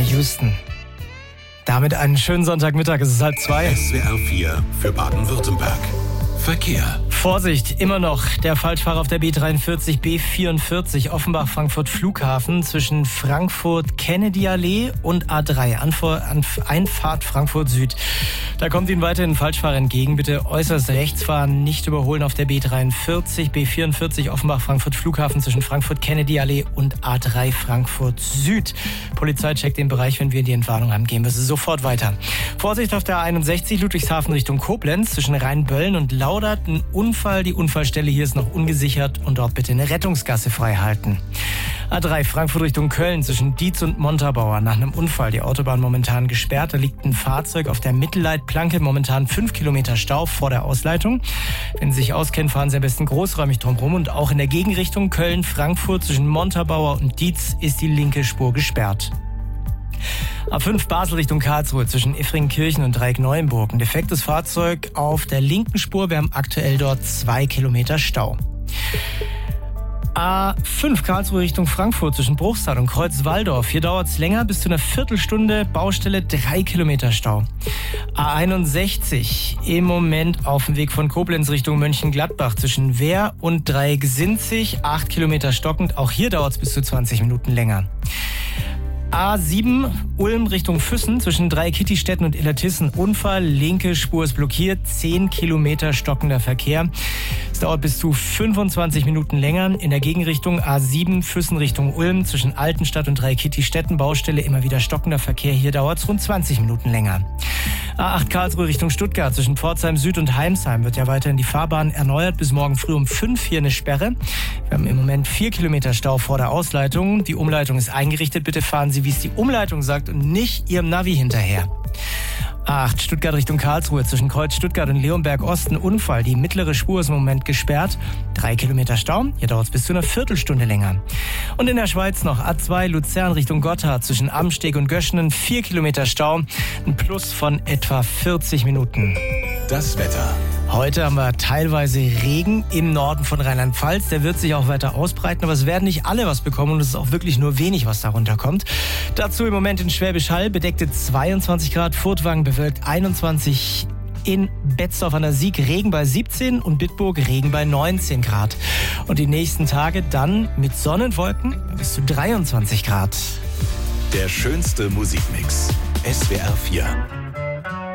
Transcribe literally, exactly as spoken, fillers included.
Whitney Houston. Damit einen schönen Sonntagmittag, es ist halb zwei. S W R vier für Baden-Württemberg. Verkehr. Vorsicht, immer noch der Falschfahrer auf der B dreiundvierzig, B vierundvierzig, Offenbach-Frankfurt Flughafen zwischen Frankfurt-Kennedy-Allee und A drei, Anfor- Anf- Einfahrt Frankfurt Süd. Da kommt Ihnen weiterhin ein Falschfahrer entgegen. Bitte äußerst rechts fahren, nicht überholen auf der B dreiundvierzig, B vierundvierzig, Offenbach-Frankfurt Flughafen zwischen Frankfurt-Kennedy-Allee und A drei Frankfurt Süd. Polizei checkt den Bereich, wenn wir die Entwarnung haben, gehen wir sofort weiter. Vorsicht auf der A einundsechzig, Ludwigshafen Richtung Koblenz zwischen Rheinböllen und Laudert. Ein Unfall, die Unfallstelle hier ist noch ungesichert und dort bitte eine Rettungsgasse frei halten. A drei Frankfurt Richtung Köln zwischen Dietz und Montabaur. Nach einem Unfall die Autobahn momentan gesperrt. Da liegt ein Fahrzeug auf der Mittelleitplanke. Momentan fünf Kilometer Stau vor der Ausleitung. Wenn Sie sich auskennen, fahren Sie am besten großräumig drumherum. Und auch in der Gegenrichtung Köln-Frankfurt zwischen Montabaur und Dietz ist die linke Spur gesperrt. A fünf Basel Richtung Karlsruhe zwischen Iffringkirchen und Dreieck-Neuenburg. Ein defektes Fahrzeug auf der linken Spur. Wir haben aktuell dort zwei Kilometer Stau. A fünf Karlsruhe Richtung Frankfurt zwischen Bruchsal und Kreuz-Walldorf. Hier dauert es länger, bis zu einer Viertelstunde. Baustelle, drei Kilometer Stau. A einundsechzig im Moment auf dem Weg von Koblenz Richtung Mönchengladbach zwischen Wehr und Dreieck-Sinzig. acht Kilometer stockend. Auch hier dauert es bis zu zwanzig Minuten länger. A sieben, Ulm Richtung Füssen zwischen Dreieck-Kittistetten und Illertissen. Unfall, linke Spur ist blockiert, zehn Kilometer stockender Verkehr. Es dauert bis zu fünfundzwanzig Minuten länger. In der Gegenrichtung A sieben, Füssen Richtung Ulm zwischen Altenstadt und Dreieck-Kittistetten. Baustelle, immer wieder stockender Verkehr. Hier dauert es rund zwanzig Minuten länger. A acht Karlsruhe Richtung Stuttgart zwischen Pforzheim Süd und Heimsheim wird ja weiterhin die Fahrbahn erneuert. Bis morgen früh um fünf hier eine Sperre. Wir haben im Moment vier Kilometer Stau vor der Ausleitung. Die Umleitung ist eingerichtet. Bitte fahren Sie, wie es die Umleitung sagt, und nicht Ihrem Navi hinterher. A acht Stuttgart Richtung Karlsruhe zwischen Kreuz Stuttgart und Leonberg Osten. Unfall. Die mittlere Spur ist im Moment gesperrt. Drei Kilometer Stau. Hier dauert es bis zu einer Viertelstunde länger. Und in der Schweiz noch A zwei Luzern Richtung Gotthard zwischen Amsteg und Göschenen. Vier Kilometer Stau. Ein Plus von etwa vierzig Minuten. Das Wetter. Heute haben wir teilweise Regen im Norden von Rheinland-Pfalz. Der wird sich auch weiter ausbreiten, aber es werden nicht alle was bekommen und es ist auch wirklich nur wenig, was darunter kommt. Dazu im Moment in Schwäbisch Hall bedeckte zweiundzwanzig Grad, Furtwangen bewölkt einundzwanzig, in Betzdorf an der Sieg Regen bei siebzehn und Bitburg Regen bei neunzehn Grad. Und die nächsten Tage dann mit Sonnenwolken bis zu dreiundzwanzig Grad. Der schönste Musikmix. S W R vier.